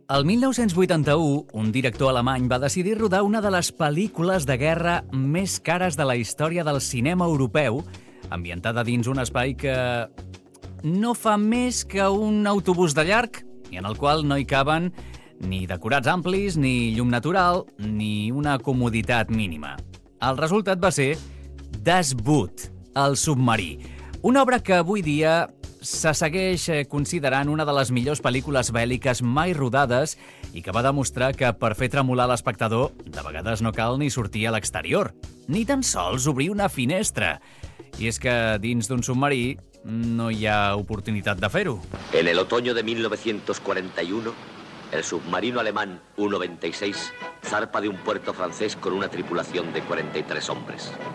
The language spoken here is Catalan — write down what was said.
El 1981, un director alemany va decidir rodar una de les pel·lícules de guerra més cares de la història del cinema europeu, ambientada dins un espai que no fa més que un autobús de llarg i en el qual no hi caben ni decorats amplis, ni llum natural, ni una comoditat mínima. El resultat va ser Das Boot, el submarí, una obra que avui dia se segueix considerant una de les millors pel·lícules bèl·liques mai rodades i que va demostrar que per fer tremolar l'espectador de vegades no cal ni sortir a l'exterior, ni tan sols obrir una finestra. I és que dins d'un submarí no hi ha oportunitat de fer-ho. En el otoño de 1941, el submarino alemán U-96 zarpa de un puerto francés con una tripulación de 43 hombres.